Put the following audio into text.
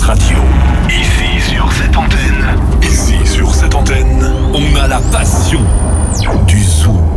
Radio. Ici sur cette antenne, on a la passion du Zouk.